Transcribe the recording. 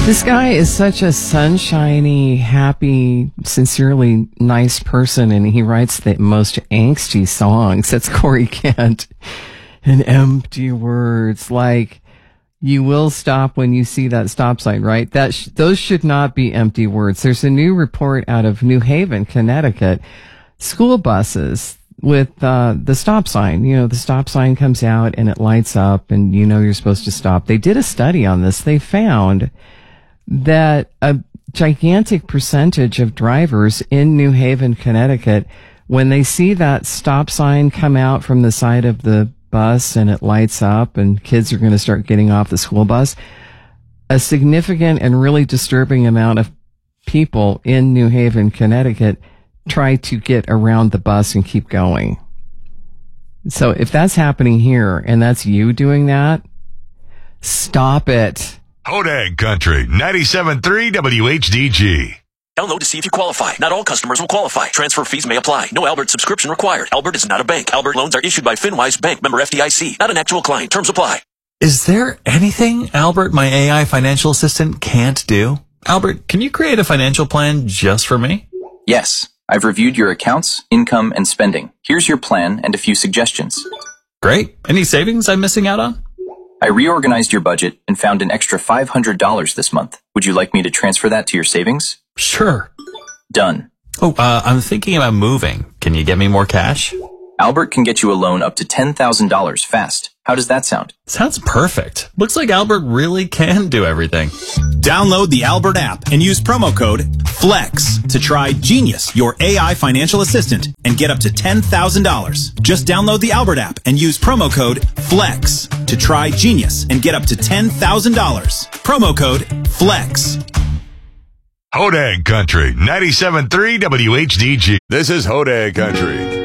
This guy is such a sunshiny, happy, sincerely nice person, and he writes the most angsty songs. That's Corey Kent. And empty words like, you will stop when you see that stop sign, right? Those should not be empty words. There's a new report out of New Haven, Connecticut. School buses with the stop sign. You know, the stop sign comes out and it lights up and you know you're supposed to stop. They did a study on this. They found that a gigantic percentage of drivers in New Haven, Connecticut, when they see that stop sign come out from the side of the bus and it lights up and kids are going to start getting off the school bus, a significant and really disturbing amount of people in New Haven, Connecticut try to get around the bus and keep going. So if that's happening here and that's you doing that, stop it. Hodag Country, 97.3 WHDG. Download to see if you qualify. Not all customers will qualify. Transfer fees may apply. No Albert subscription required. Albert is not a bank. Albert loans are issued by FinWise Bank, member FDIC. Not an actual client. Terms apply. Is there anything Albert, my AI financial assistant, can't do? Albert, can you create a financial plan just for me? Yes. I've reviewed your accounts, income, and spending. Here's your plan and a few suggestions. Great. Any savings I'm missing out on? I reorganized your budget and found an extra $500 this month. Would you like me to transfer that to your savings? Sure. Done. Oh, I'm thinking about moving. Can you get me more cash? Albert can get you a loan up to $10,000 fast. How does that sound? Sounds perfect. Looks like Albert really can do everything. Download the Albert app and use promo code FLEX to try Genius, your AI financial assistant, and get up to $10,000. Just download the Albert app and use promo code FLEX to try Genius and get up to $10,000. Promo code FLEX. Hodag Country, 97.3 WHDG. This is Hodag Country.